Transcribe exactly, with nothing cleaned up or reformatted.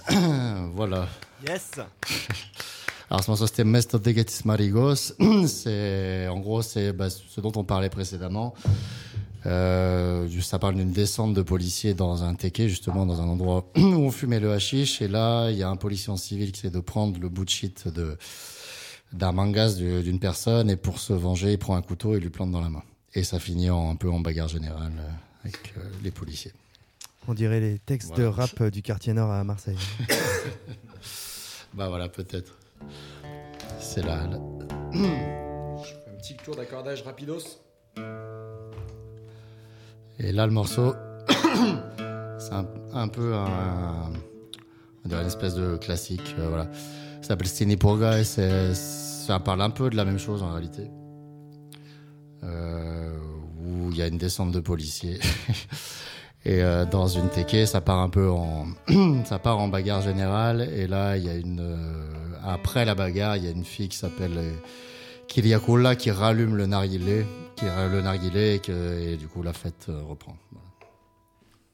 Voilà. Yes. Alors ce morceau c'était Mesto de Getis Marigos. C'est, en gros, c'est bah, ce dont on parlait précédemment. Euh, ça parle d'une descente de policiers dans un teke, justement dans un endroit où on fumait le hashish. Et là, il y a un policier en civil qui essaie de prendre le bout de shit de, d'un mangas d'une personne. Et pour se venger, il prend un couteau et lui plante dans la main. Et ça finit en, un peu en bagarre générale avec euh, les policiers. On dirait les textes voilà. de rap du quartier nord à Marseille. Bah voilà, peut-être. C'est là. là. Je fais un petit tour d'accordage rapidos. Et là, le morceau, c'est un, un peu un, on dirait une espèce de classique. Euh, voilà. Ça s'appelle Sinipurga et c'est, ça parle un peu de la même chose en réalité. Euh, où il y a une descente de policiers. Et euh, dans une teke, ça part un peu en, ça part en bagarre générale. Et là, il y a une, euh, après la bagarre, il y a une fille qui s'appelle euh, Kyriakula qui rallume le narguilé, qui rallume le narguilé et, que, et du coup la fête euh, reprend.